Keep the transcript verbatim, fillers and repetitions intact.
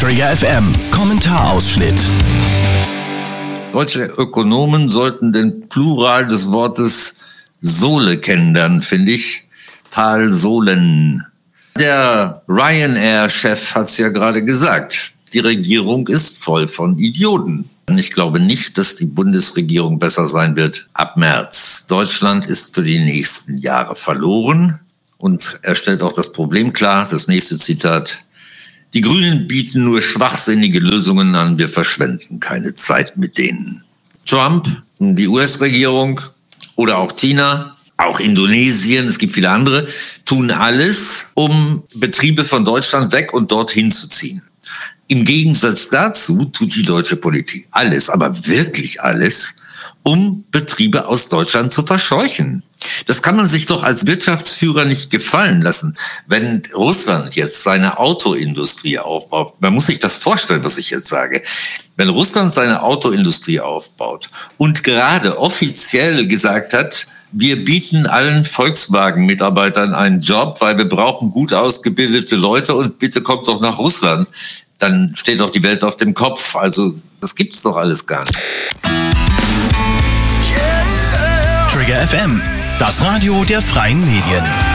Trigger F M, Kommentarausschnitt. Deutsche Ökonomen sollten den Plural des Wortes Sohle kennenlernen, finde ich. Talsohlen. Der Ryanair-Chef hat es ja gerade gesagt. Die Regierung ist voll von Idioten. Ich glaube nicht, dass die Bundesregierung besser sein wird ab März. Deutschland ist für die nächsten Jahre verloren. Und er stellt auch das Problem klar. Das nächste Zitat. Die Grünen bieten nur schwachsinnige Lösungen an. Wir verschwenden keine Zeit mit denen. Trump, die U S-Regierung oder auch China, auch Indonesien, es gibt viele andere, tun alles, um Betriebe von Deutschland weg und dorthin zu ziehen. Im Gegensatz dazu tut die deutsche Politik alles, aber wirklich alles, um Betriebe aus Deutschland zu verscheuchen. Das kann man sich doch als Wirtschaftsführer nicht gefallen lassen. Wenn Russland jetzt seine Autoindustrie aufbaut, man muss sich das vorstellen, was ich jetzt sage. Wenn Russland seine Autoindustrie aufbaut und gerade offiziell gesagt hat, wir bieten allen Volkswagen-Mitarbeitern einen Job, weil wir brauchen gut ausgebildete Leute und bitte kommt doch nach Russland, dann steht doch die Welt auf dem Kopf. Also das gibt's doch alles gar nicht. Trigger F M, das Radio der freien Medien.